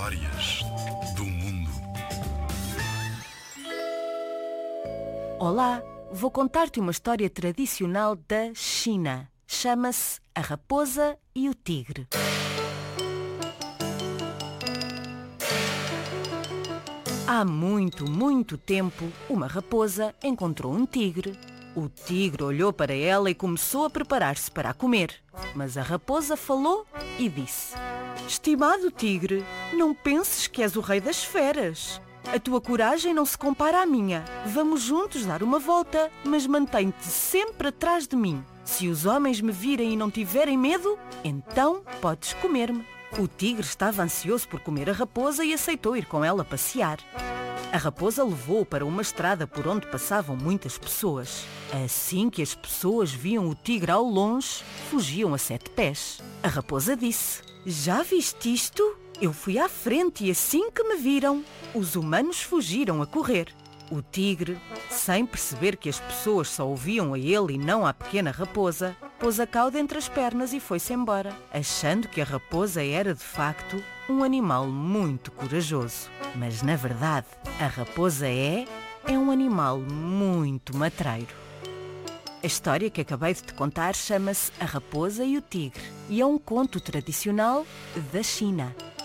Histórias do mundo. Olá, vou contar-te uma história tradicional da China. Chama-se A Raposa e o Tigre. Há muito, muito tempo, uma raposa encontrou um tigre. O tigre olhou para ela e começou a preparar-se para a comer. Mas a raposa falou e disse: "Estimado tigre, não penses que és o rei das feras. A tua coragem não se compara à minha. Vamos juntos dar uma volta, mas mantém-te sempre atrás de mim. Se os homens me virem e não tiverem medo, então podes comer-me." O tigre estava ansioso por comer a raposa e aceitou ir com ela passear. A raposa levou-o para uma estrada por onde passavam muitas pessoas. Assim que as pessoas viam o tigre ao longe, fugiam a 7 pés. A raposa disse: "Já viste isto? Eu fui à frente e assim que me viram, os humanos fugiram a correr." O tigre, sem perceber que as pessoas só ouviam a ele e não à pequena raposa, pôs a cauda entre as pernas e foi-se embora, achando que a raposa era, de facto, um animal muito corajoso. Mas, na verdade, a raposa é um animal muito matreiro. A história que acabei de te contar chama-se A Raposa e o Tigre e é um conto tradicional da China.